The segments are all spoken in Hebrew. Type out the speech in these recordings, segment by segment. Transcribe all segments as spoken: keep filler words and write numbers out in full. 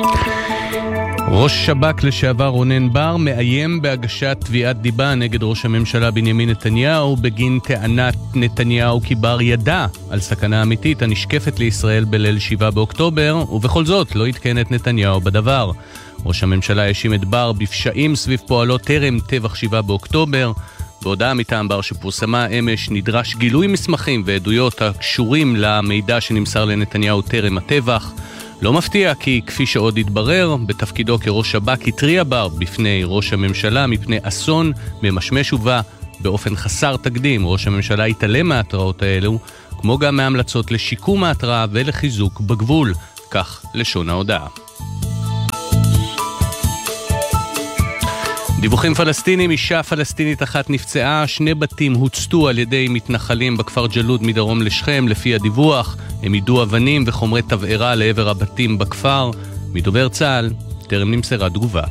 ראש שב"כ לשעבר רונן בר מאיים בהגשת תביעת דיבה נגד ראש הממשלה בנימין נתניהו בגין טענת נתניהו כי בר ידע על סכנה אמיתית הנשקפת לישראל בליל שבעה באוקטובר, ובכל זאת לא התקן את נתניהו בדבר. ראש הממשלה האשים את בר בפשעים סביב פועלו טרם טבח שבעה באוקטובר. בהודעה מטעם בר שפורסמה אמש נדרש גילוי מסמכים ועדויות הקשורים למידע שנמסר לנתניהו טרם הטבח. לא מפתיע כי כפי שעוד התברר, בתפקידו כראש שב"כ התריע בר בפני ראש הממשלה מפני אסון ממשמש ובא באופן חסר תקדים. ראש הממשלה התעלם מההתראות האלו, כמו גם מהמלצות לשיקום ההתראה ולחיזוק בגבול. כך לשון ההודעה. דיווחים פלסטינים, אישה פלסטינית אחת נפצעה, שני בתים הוצתו על ידי מתנחלים בכפר ג'לוד מדרום לשכם. לפי הדיווח, הם יידו אבנים וחומרי תבערה לעבר הבתים בכפר. מדובר צה"ל, טרם נמסרה תגובה.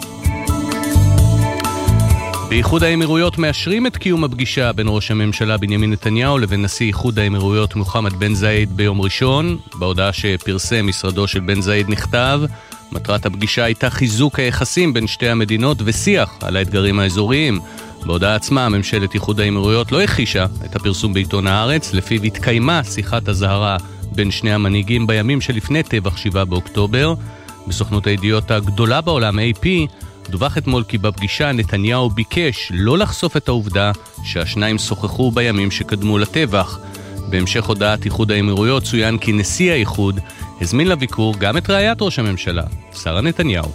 באיחוד האמירויות מאשרים את קיום הפגישה בין ראש הממשלה בנימין נתניהו לבין נשיא איחוד האמירויות מוחמד בן זאיד ביום ראשון. בהודעה שפרסם משרדו של בן זאיד נכתב, מטרת הפגישה הייתה חיזוק היחסים בין שתי המדינות ושיח על האתגרים האזוריים. בהודעה עצמה, ממשלת איחוד האמירויות לא הכחישה את הפרסום בעיתון הארץ, לפיו התקיימה שיחת הזהרה בין שני המנהיגים בימים שלפני טבח שבעה באוקטובר. בסוכנות הידיעות הגדולה בעולם, איי פי, דווח אתמול כי בפגישה נתניהו ביקש לא לחשוף את העובדה שהשניים שוחחו בימים שקדמו לטבח. בהמשך הודעת איחוד האמירויות צוין כי נשיא האיחוד הזמין לביקור גם את רעיית ראש הממשלה, שרה נתניהו.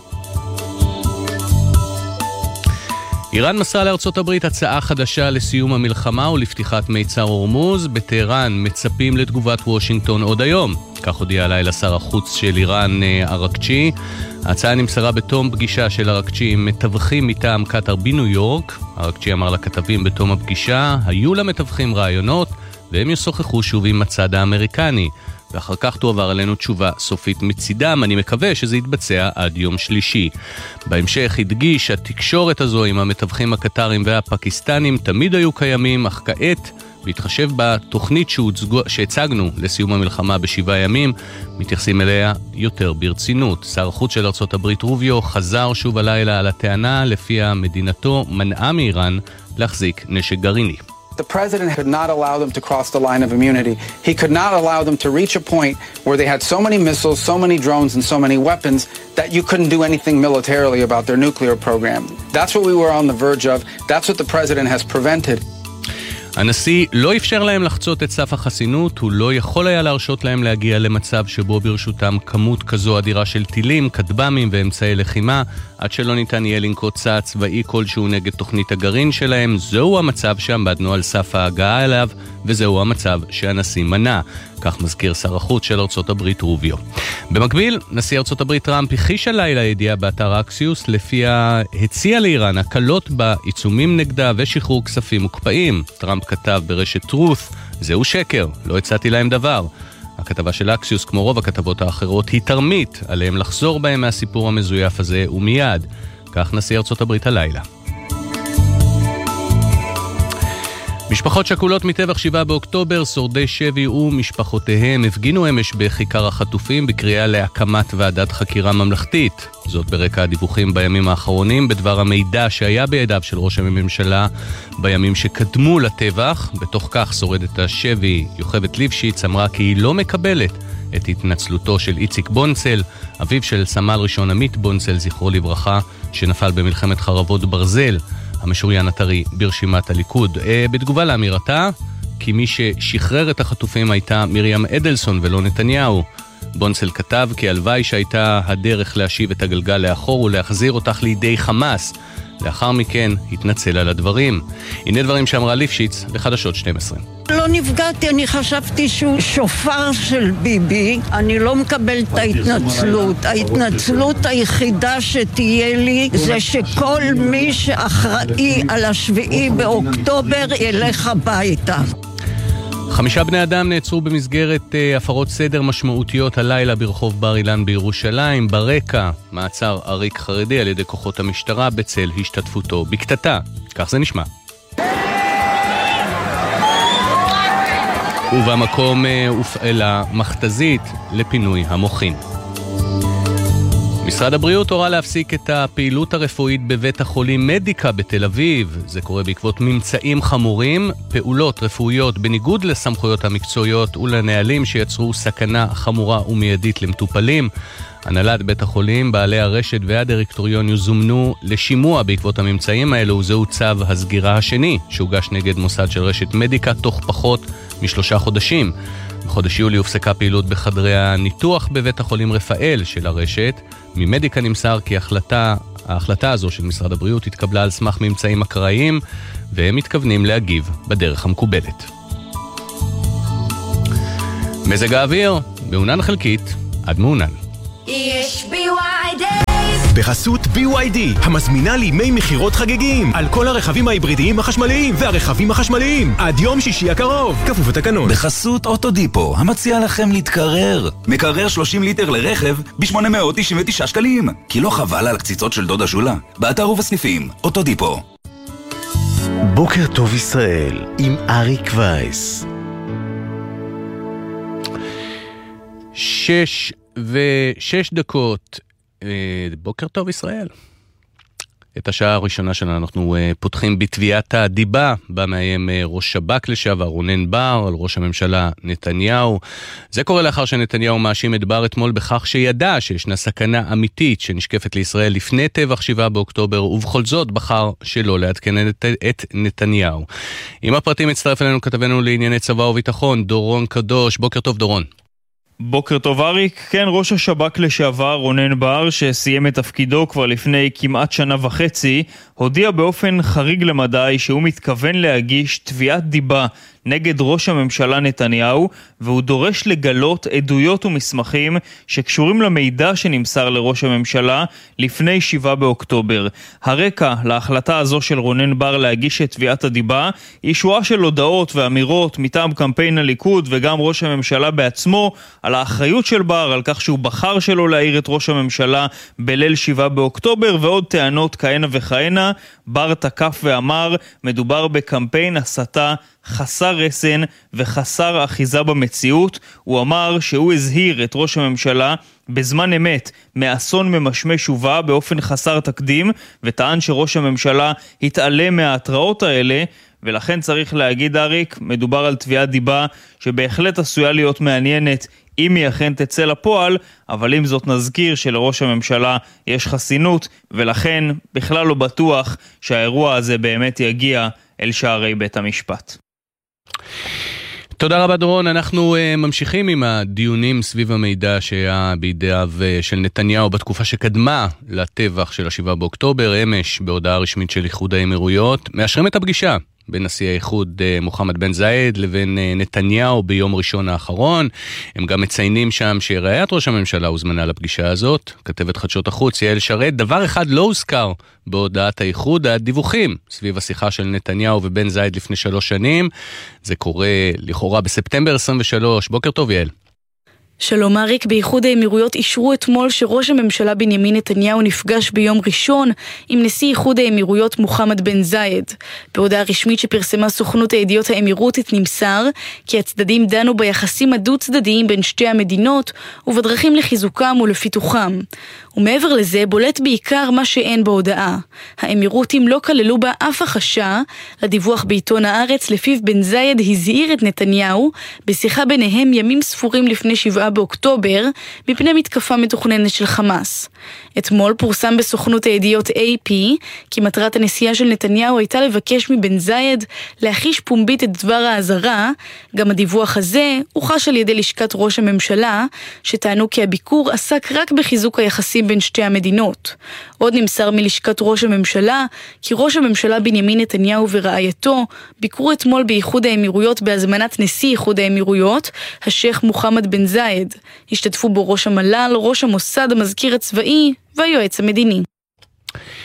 איראן מסרה לארצות הברית הצעה חדשה לסיום המלחמה ולפתיחת מיצר הורמוז. בטהרן מצפים לתגובת וושינגטון עוד היום. כך הודיע הלילה שר החוץ של איראן ארקצ'י. ההצעה נמסרה בתום פגישה של ארקצ'י עם מתווכים מטעם קטר בניו יורק. ארקצ'י אמר לכתבים בתום הפגישה, היו למתווכים רעיונות והם ישוחחו שוב עם הצד האמריקני. ואחר כך תועבר עלינו תשובה סופית מצידם. אני מקווה שזה יתבצע עד יום שלישי. בהמשך הדגיש התקשורת הזו עם המתווכים הקטרים והפקיסטנים תמיד היו קיימים, אך כעת, בהתחשב בתוכנית שהוצגו, שהצגנו לסיום המלחמה בשבעה ימים, מתייחסים אליה יותר ברצינות. שר החוץ של ארצות הברית רוביו חזר שוב הלילה על הטענה לפיה מדינתו מנעה מאיראן להחזיק נשק גרעיני. The president could not allow them to cross the line of immunity. He could not allow them to reach a point where they had so many missiles, so many drones, and so many weapons that you couldn't do anything militarily about their nuclear program. That's what we were on the verge of. That's what the president has prevented. הנשיא לא אפשר להם לחצות את סף החסינות, הוא לא יכול היה להרשות להם להגיע למצב שבו ברשותם כמות כזו אדירה של טילים, כטב"מים ואמצעי לחימה, עד שלא ניתן יהיה לנקוט צעד צבאי כלשהו נגד תוכנית הגרעין שלהם. זהו המצב שעמדנו על סף ההגעה אליו, וזהו המצב שהנשיא מנע. כך מזכיר שר החוץ של ארצות הברית רוביו. במקביל, נשיא ארצות הברית טראמפ הכחיש הלילה ידיעה באתר אקסיוס, לפיה הציע לאיראן הקלות בעיצומים נגדה ושחרור כספים מוקפאים. טראמפ כתב ברשת טרוס, זהו שקר, לא הצעתי להם דבר. הכתבה של אקסיוס, כמו רוב הכתבות האחרות, היא תרמית, עליהם לחזור בהם מהסיפור המזויף הזה ומיד. כך נשיא ארצות הברית הלילה. משפחות שכולות מטבח שבעה באוקטובר, שורדי שבי ומשפחותיהם הפגינו אמש בכיכר החטופים בקריאה להקמת ועדת חקירה ממלכתית. זאת ברקע הדיווחים בימים האחרונים בדבר המידע שהיה בידיו של ראש הממשלה בימים שקדמו לטבח. בתוך כך שורדת השבי יוכבד ליפשיץ אמרה כי היא לא מקבלת את התנצלותו של איציק בונצל, אביו של סמל ראשון עמית בונצל, זכרו לברכה, שנפל במלחמת חרבות ברזל, המשוריין הטרי ברשימת הליכוד. בתגובה לאמירתה, כי מי ששחרר את החטופים הייתה מרים אדלסון ולא נתניהו. בונצל כתב כי הלוואי שהייתה הדרך להשיב את הגלגל לאחור ולהחזיר אותך לידי חמאס. לאחר מכן התנצל על הדברים. הנה דברים שאמרה ליפשיץ לחדשות שתים עשרה. לא נפגעתי, אני חשבתי שהוא שופר של ביבי. אני לא מקבל את ההתנצלות. ההתנצלות היחידה שתהיה לי זה שכל מי שאחראי על השביעי באוקטובר ילך הביתה. חמישה בני אדם נעצרו במסגרת uh, הפרות סדר משמעותיות הלילה ברחוב בר אילן בירושלים. ברקע מעצר עריק חרדי על ידי כוחות המשטרה בצל השתתפותו בקטטה. כך זה נשמע. ובמקום uh, הופעלה מכתזית לפינוי המוחים. משרד הבריאות הורה להפסיק את הפעילות הרפואית בבית החולים מדיקה בתל אביב. זה קורה בעקבות ממצאים חמורים, פעולות רפואיות בניגוד לסמכויות המקצועיות ולנהלים שיצרו סכנה חמורה ומיידית למטופלים. הנהלת בית החולים, בעלי הרשת והדירקטוריון יוזמנו לשימוע בעקבות הממצאים האלו, וזהו צו הסגירה השני שהוגש נגד מוסד של רשת מדיקה תוך פחות משלושה חודשים. בחודש יולי הופסקה פעילות בחדרי הניתוח בבית החולים רפאל של הרשת. ממדיקה נמסר כי ההחלטה, ההחלטה הזו של משרד הבריאות התקבלה על סמך ממצאים אקראיים, והם מתכוונים להגיב בדרך המקובלת. מזג האוויר, מעונן חלקית עד מעונן. יש בי וואי די בחסות בי וואי די, המזמינה לימי מחירות חגגים על כל הרכבים ההיברידיים החשמליים והרכבים החשמליים עד יום שישי הקרוב, כפוף לתקנון. בחסות אוטודיפו, המציע לכם להתקרר. מקרר שלושים ליטר לרכב ב-שמונה מאות תשעים ותשעה שקלים. כי לא חבל על קציצות של דודה שולה? באתר ובסניפים, אוטודיפו. בוקר טוב ישראל עם אריק וייס. שש ושש דקות, בוקר טוב ישראל. את השעה הראשונה שלנו אנחנו פותחים בתביעת הדיבה במאיים ראש שב"כ לשעבר רונן בר על ראש הממשלה נתניהו. זה קורה לאחר שנתניהו מאשים את בר אתמול בכך שידע שישנה סכנה אמיתית שנשקפת לישראל לפני טבח שבעה באוקטובר, ובכל זאת בחר שלא לעדכן את, את נתניהו. עם הפרטים הצטרף אלינו כתבנו לענייני צבא וביטחון דורון קדוש. בוקר טוב דורון. בוקר טוב אריק. כן, ראש השב"כ לשעבר רונן בר, שסיים את תפקידו כבר לפני כמעט שנה וחצי, הודיע באופן חריג למדי שהוא מתכוון להגיש תביעת דיבה נגד ראש הממשלה נתניהו, והוא דורש לגלות עדויות ומסמכים שקשורים למידע שנמסר לראש הממשלה לפני שבעה באוקטובר. הרקע להחלטה הזו של רונן בר להגיש את תביעת הדיבה היא שורה של הודעות ואמירות מטעם קמפיין הליכוד וגם ראש הממשלה בעצמו על האחריות של בר, על כך שהוא בחר שלא להעיר את ראש הממשלה בליל שבעה באוקטובר, ועוד טענות כהנה וכהנה. בר תקף ואמר, מדובר בקמפיין הסתה חסר רסן וחסר אחיזה במציאות. הוא אמר שהוא הזהיר את ראש הממשלה בזמן אמת מאסון ממשמש ובא באופן חסר תקדים, וטען שראש הממשלה התעלם מההתראות האלה, ולכן צריך להגיד אריק, מדובר על תביעת דיבה שבהחלט עשויה להיות מעניינת אם היא אכן תצא לפועל, אבל אם זאת נזכיר שלראש הממשלה יש חסינות, ולכן בכלל לא בטוח שהאירוע הזה באמת יגיע אל שערי בית המשפט. תודה רבה דורון. אנחנו uh, ממשיכים עם הדיונים סביב המידע שהיה בידיו uh, של נתניהו בתקופה שקדמה לטבח של השבעה באוקטובר. אמש בהודעה רשמית של איחוד האמירויות מאשרים את הפגישה בין נשיא האיחוד מוחמד בן זאיד לבין נתניהו ביום ראשון האחרון. הם גם מציינים שם שראיית ראש הממשלה הוזמנה לפגישה הזאת. כתבת חדשות החוץ יעל שרת, דבר אחד לא הוזכר בהודעת האיחוד, הדיווחים סביב השיחה של נתניהו ובן זאיד לפני שלוש שנים. זה קורה לכאורה בספטמבר עשרים ושלוש. בוקר טוב יעל. שלום אריק. באיחוד האמירויות אישרו אתמול שראש הממשלה בנימין נתניהו נפגש ביום ראשון עם נשיא איחוד האמירויות מוחמד בן זאיד. בהודעה רשמית שפרסמה סוכנות הידיעות האמירותית נמסר כי הצדדים דנו ביחסים הדו-צדדיים בין שתי המדינות ובדרכים לחיזוקם ולפיתוחם. ומעבר לזה בולט בעיקר מה שאין בהודעה. האמירותים לא כללו בה אף החשה לדיווח בעיתון הארץ לפיו בן זאיד הזהיר את נתניהו בשיחה ביניהם ימים ספורים לפני שבעה באוקטובר מפני מתקפה מתוכננת של חמאס. אתמול פורסם בסוכנות הידיעות איי פי כי מטרת הנסיעה של נתניהו הייתה לבקש מבן זאיד להחיש פומבית את דבר האזהרה. גם הדיווח הזה הוכח על ידי לשכת ראש הממשלה, שטענו כי הביקור עסק רק בחיזוק היחסים בין שתי המדינות. עוד נמסר מלשכת ראש הממשלה כי ראש הממשלה בנימין נתניהו ורעייתו ביקרו אתמול באיחוד האמירויות בהזמנת נשיא איחוד האמירויות, השייח מוחמד בן זאיד. השתתפו בו ראש המל"ל, ראש המוסד, המזכיר הצבאי והיועץ המדיני.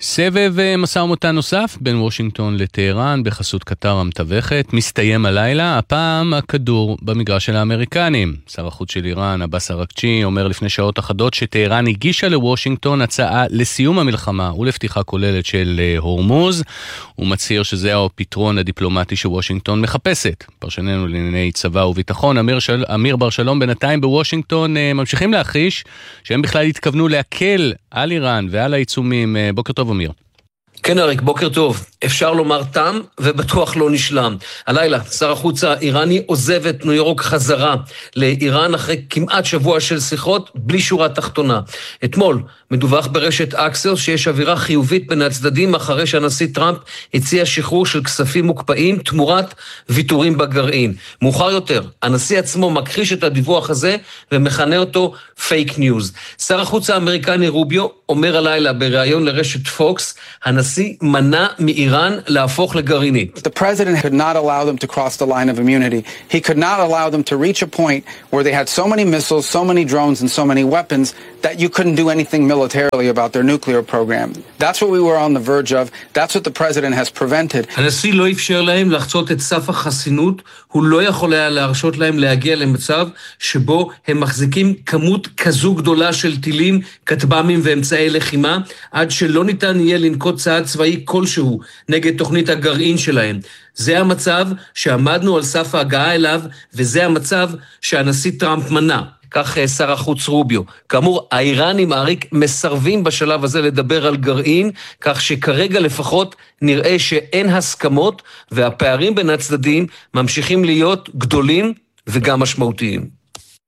סבב משא ומתן נוסף בין וושינגטון לטהרן בחסות קטר המתווכת מסתיים הלילה, הפעם הכדור במגרש של האמריקנים. שר החוץ של איראן, עבאס אראגצ'י, אומר לפני שעות אחדות שטהרן הגישה לוושינגטון הצעה לסיום המלחמה ולפתיחה כוללת של הורמוז. הוא מצהיר שזה הפתרון הדיפלומטי שוושינגטון מחפשת. פרשננו לענייני צבא וביטחון, אמיר, של... אמיר בר שלום, בינתיים בוושינגטון ממשיכים להחיש שהם בכלל התכוונו להקל על איראן ועל העיצומים. בוקר טוב אמיר. כן אריק, בוקר טוב. אפשר לומר תם ובטוח לא נשלם. הלילה שר החוץ האיראני עוזב את ניו יורק חזרה לאיראן אחרי כמעט שבוע של שיחות בלי שורה תחתונה. אתמול מדווח ברשת אקסל שיש אווירה חיובית בין הצדדים אחרי שהנשיא טראמפ הציע שחרור של כספים מוקפאים תמורת ויתורים בגרעין. מאוחר יותר, הנשיא עצמו מכחיש את הדיווח הזה ומכנה אותו פייק ניוז. שר החוץ האמריקני רוביו אומר הלילה בריאיון לרשת פוקס, הנשיא מנע מאיראן להפוך לגרעינית. The president could not allow them to cross the line of immunity. He could not allow them to reach a point where they had so many missiles, so many drones, and so many weapons that you couldn't do anything militarily about their nuclear program. That's what we were on the verge of. That's what the president has prevented. הנשיא לא אפשר להם לחצות את סף החסינות. הוא לא יכול היה להרשות להם להגיע למצב שבו הם מחזיקים כמות כזו גדולה של טילים, כטב"מים ואמצעי לחימה, עד שלא ניתן יהיה לנקוט צעד צבאי כלשהו נגד תוכנית הגרעין שלהם. זה המצב שעמדנו על סף ההגעה אליו, וזה המצב שהנשיא טראמפ מנע. כך שר החוץ רוביו. כאמור, האיראנים אריק מסרבים בשלב הזה לדבר על גרעין, כך שכרגע לפחות נראה שאין הסכמות, והפערים בין הצדדים ממשיכים להיות גדולים וגם משמעותיים.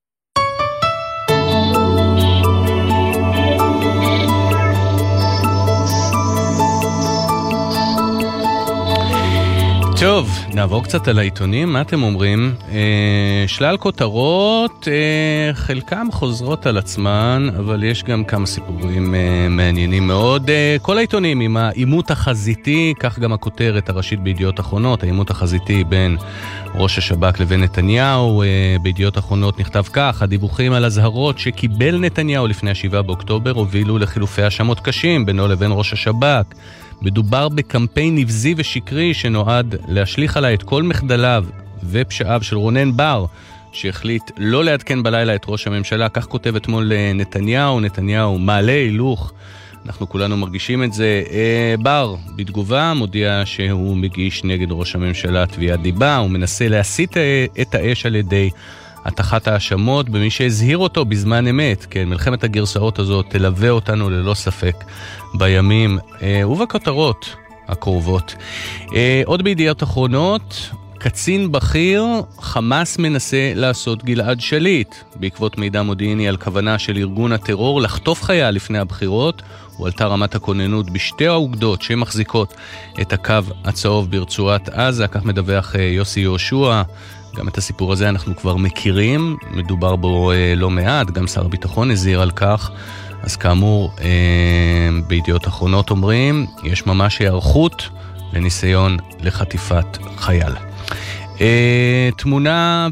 טוב, נעבור קצת על העיתונים, מה אתם אומרים? אה, שלל כותרות, אה, חלקם חוזרות על עצמן, אבל יש גם כמה סיפורים אה, מעניינים מאוד. אה, כל העיתונים עם העימות החזיתי, כך גם הכותרת הראשית בידיעות אחרונות, העימות החזיתי בין ראש השב"כ לבין נתניהו. אה, בידיעות אחרונות נכתב כך, הדיווחים על הזהרות שקיבל נתניהו לפני השבעה באוקטובר הובילו לחילופי האשמות קשים בינו לבין ראש השב"כ. מדובר בקמפיין נבזי ושקרי שנועד להשליך עליי את כל מחדליו ופשעיו של רונן בר, שהחליט לא לעדכן בלילה את ראש הממשלה. כך כותב אתמול נתניהו. נתניהו מעלה הילוך, אנחנו כולנו מרגישים את זה. בר בתגובה מודיע שהוא מגיש נגד ראש הממשלה תביעת דיבה, הוא מנסה להסיט את האש על ידי התחת האשמות במי שהזהיר אותו בזמן אמת. כן, מלחמת הגרסאות הזאת תלווה אותנו ללא ספק בימים אה, ובכותרות הקרובות. אה, עוד בידיעות אחרונות, קצין בכיר, חמאס מנסה לעשות גלעד שליט. בעקבות מידע מודיעיני על כוונה של ארגון הטרור לחטוף חייל לפני הבחירות, הועלתה רמת הכוננות בשתי האוגדות שמחזיקות את הקו הצהוב ברצועת עזה. כך מדווח אה, יוסי יהושע. גם את הסיפור הזה אנחנו כבר מכירים, מדובר בו אה, לא מעט, גם שר הביטחון הזהיר על כך. אז כאמור, אה, בידיעות אחרונות אומרים, יש ממש היערכות לניסיון לחטיפת חייל. אה, תמונה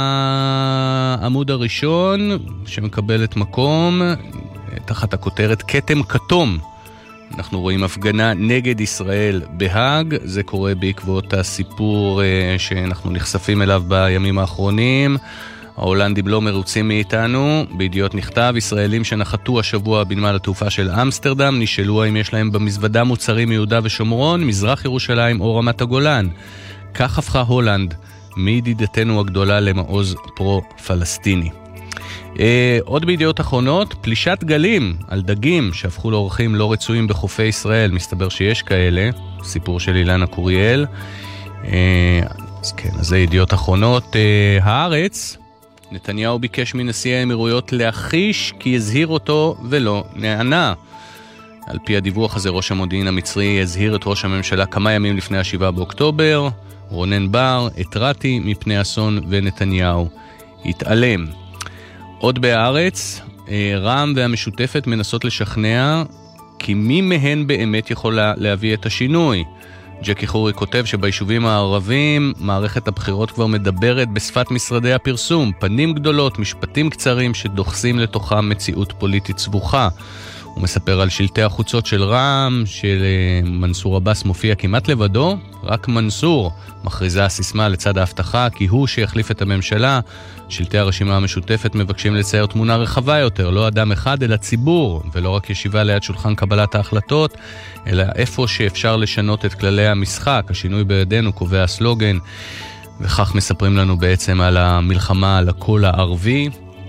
בעמוד הראשון שמקבלת מקום תחת הכותרת כתם כתום. אנחנו רואים הפגנה נגד ישראל בהאג, זה קורה בעקבות הסיפור שאנחנו נחשפים אליו בימים האחרונים. ההולנדים לא מרוצים מאיתנו. בידיעות נכתב, ישראלים שנחתו השבוע בנמל התעופה של אמסטרדם נשאלו האם יש להם במזוודה מוצרים מיהודה ושומרון, מזרח ירושלים או רמת הגולן. כך הפכה הולנד מידידתנו הגדולה למעוז פרו-פלסטיני. אה, עוד בידיעות אחרונות, פלישת גלים על דגים שהפכו לאורחים לא רצויים בחופי ישראל. מסתבר שיש כאלה, סיפור של אילנה קוריאל. אה, אז כן, אז זה ידיעות אחרונות. אה, הארץ, נתניהו ביקש מנשיא האמירויות להחיש כי הזהיר אותו ולא נענה. על פי הדיווח הזה, ראש המודיעין המצרי הזהיר את ראש הממשלה כמה ימים לפני השבעה באוקטובר. רונן בר, התרעתי מפני אסון, ונתניהו התעלם. עוד בארץ, רע"מ והמשותפת מנסות לשכנע כי מי מהן באמת יכולה להביא את השינוי. ג'קי חורי כותב שביישובים הערבים מערכת הבחירות כבר מדברת בשפת משרדי הפרסום, פנים גדולות, משפטים קצרים שדוחסים לתוכם מציאות פוליטית סבוכה. הוא מספר על שלטי החוצות של רע"מ, של מנסור עבאס מופיע כמעט לבדו, רק מנסור מכריזה הסיסמה לצד ההבטחה כי הוא שיחליף את הממשלה. שלטי הרשימה המשותפת מבקשים לצייר תמונה רחבה יותר, לא אדם אחד אלא ציבור, ולא רק ישיבה ליד שולחן קבלת ההחלטות, אלא איפה שאפשר לשנות את כללי המשחק. השינוי בידינו קובע הסלוגן, וכך מספרים לנו בעצם על המלחמה על הקול הערבי.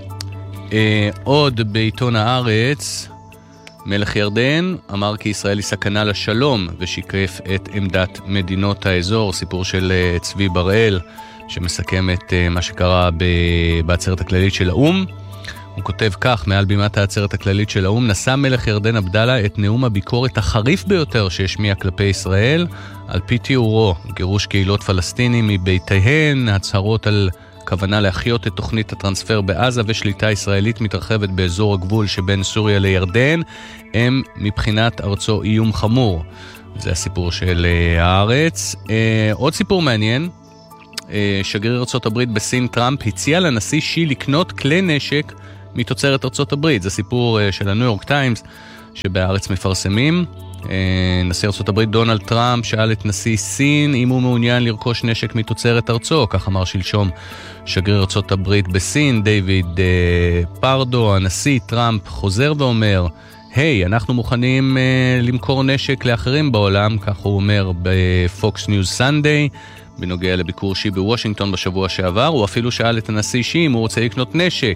עוד בעיתון הארץ, מלך ירדן אמר כי ישראל היא סכנה לשלום ושיקף את עמדת מדינות האזור. סיפור של צבי בראל שמסכם את מה שקרה בעצרת הכללית של האום. הוא כותב כך מעל בימת העצרת הכללית של האום: נשא מלך ירדן עבדאללה את נאום הביקורת החריף ביותר שהשמיע כלפי ישראל. על פי תיאורו, גירוש קהילות פלסטינים מביתיהן, הצהרות על כוונה להחיות את תוכנית הטרנספר בעזה ושליטה ישראלית מתרחבת באזור הגבול שבין סוריה לירדן, הם מבחינת ארצו איום חמור. זה הסיפור של הארץ. עוד סיפור מעניין, שגריר ארצות הברית בסין טראמפ הציע לנשיא שי לקנות כלי נשק מתוצרת ארצות הברית. זה סיפור של הניו יורק טיימס שבארץ מפרסמים. נשיא ארצות הברית דונלד טראמפ שאל את נשיא סין אם הוא מעוניין לרכוש נשק מתוצרת ארצו, כך אמר שלשום שגריר ארצות הברית בסין דיוויד פרדו. הנשיא טראמפ חוזר ואומר, היי, אנחנו מוכנים למכור נשק לאחרים בעולם, כך הוא אומר בפוקס ניוז סנדיי בנוגע לביקור שי בוושינגטון בשבוע שעבר. הוא אפילו שאל את הנשיא שי אם הוא רוצה לקנות נשק.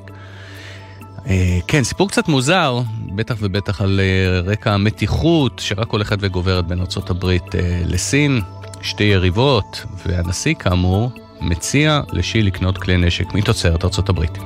כן, סיפור קצת מוזר, בטח ובטח על רקע המתיחות שרק הולכת וגוברת בין ארצות הברית לסין, שתי יריבות, והנשיא כאמור מציע לשי לקנות כלי נשק מתוצרת ארצות הברית.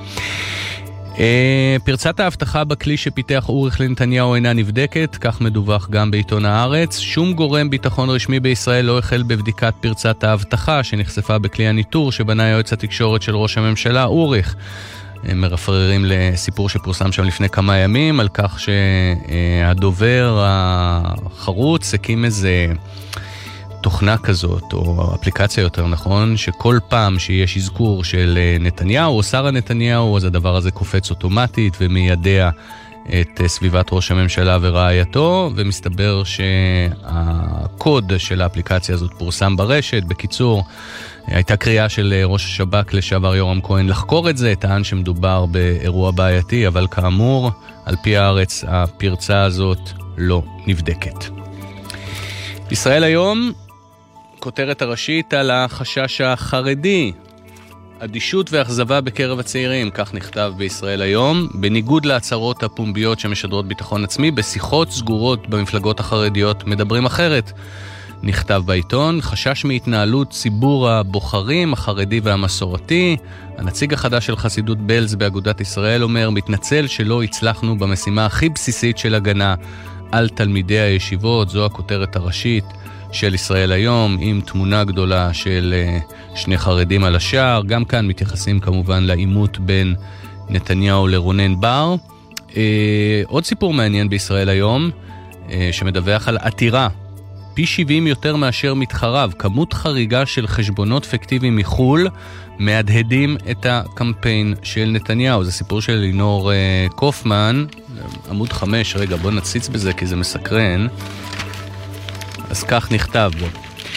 פרצת ההבטחה בכלי שפיתח אוריך לנתניהו אינה נבדקת, כך מדווח גם בעיתון הארץ. שום גורם ביטחון רשמי בישראל לא החל בבדיקת פרצת ההבטחה שנחשפה בכלי הניטור שבנה יועץ התקשורת של ראש הממשלה אוריך. הם מרפררים לסיפור שפורסם שם לפני כמה ימים על כך שהדובר החרוץ הקים איזה תוכנה כזאת, או אפליקציה יותר נכון, שכל פעם שיש אזכור של נתניהו או שר הנתניהו, אז הדבר הזה קופץ אוטומטית ומיידע את סביבת ראש הממשלה ורעייתו, ומסתבר שהקוד של האפליקציה הזאת פורסם ברשת. בקיצור, הייתה קריאה של ראש השב"כ לשעבר יורם כהן לחקור את זה, טען שמדובר באירוע בעייתי, אבל כאמור, על פי הארץ, הפרצה הזאת לא נבדקת. ישראל היום, כותרת הראשית על החשש החרדי, אדישות ואכזבה בקרב הצעירים, כך נכתב בישראל היום, בניגוד להצהרות הפומביות שמשדרות ביטחון עצמי, בשיחות סגורות במפלגות החרדיות מדברים אחרת. נכתב בעיתון, חשש מהתנהלות ציבור הבוחרים, החרדי והמסורתי. הנציג החדש של חסידות בלז באגודת ישראל אומר, מתנצל שלא הצלחנו במשימה הכי בסיסית של הגנה על תלמידי הישיבות. זו הכותרת הראשית של ישראל היום, עם תמונה גדולה של שני חרדים על השער. גם כאן מתייחסים כמובן לעימות בין נתניהו לרונן בר. עוד סיפור מעניין בישראל היום, שמדווח על עתירה פי שבעים יותר מאשר מתחריו, כמות חריגה של חשבונות פיקטיביים מחול מהדהדים את הקמפיין של נתניהו. זה סיפור של לינור uh, קופמן, עמוד חמש, רגע בוא נציץ בזה כי זה מסקרן. אז כך נכתב בו.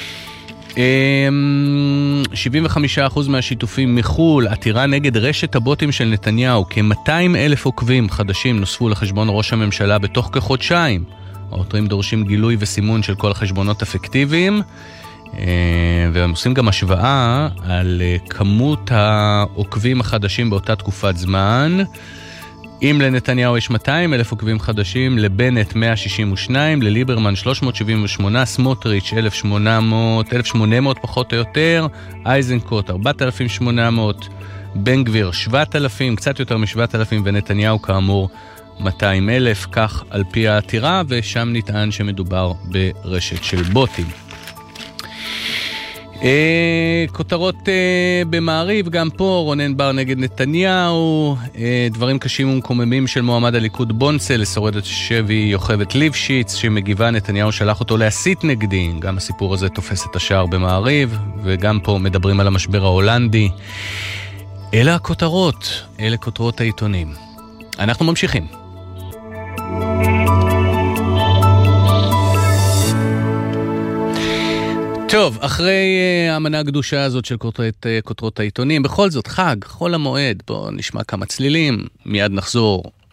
שבעים וחמישה אחוז מהשיתופים מחול, עתירה נגד רשת הבוטים של נתניהו, כ-מאתיים אלף עוקבים חדשים נוספו לחשבון ראש הממשלה בתוך כחודשיים. העותרים דורשים גילוי וסימון של כל החשבונות אפקטיביים, והם עושים גם השוואה על כמות העוקבים החדשים באותה תקופת זמן. אם לנתניהו יש מאתיים אלף עוקבים חדשים, לבנט מאה שישים ושניים, לליברמן שלוש מאות שבעים ושמונה, סמוטריץ' אלף שמונה מאות פחות או יותר, אייזנקוט ארבעת אלפים ושמונה מאות, בן גביר שבעת אלפים, קצת יותר משבעת אלפים, ונתניהו כאמור מאתיים אלף, כך על פי העתירה, ושם נטען שמדובר ברשת של בוטים. אה, כותרות אה, במעריב, גם פה רונן בר נגד נתניהו, אה, דברים קשים ומקוממים של מועמד הליכוד בונצל לשורדת שבי יוכבת ליפשיץ, שמגיבה נתניהו שלח אותו להסית נגדי. גם הסיפור הזה תופס את השער במעריב, וגם פה מדברים על המשבר ההולנדי. אלה הכותרות, אלה כותרות העיתונים. אנחנו ממשיכים. טוב, אחרי המנה הקדושה הזאת של כותרות, כותרות העיתונים, בכל זאת חג, חול המועד, בואו נשמע כמה צלילים, מיד נחזור